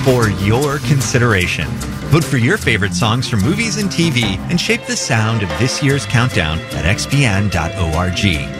for your consideration. Vote for your favorite songs from movies and TV and shape the sound of this year's countdown at xpn.org.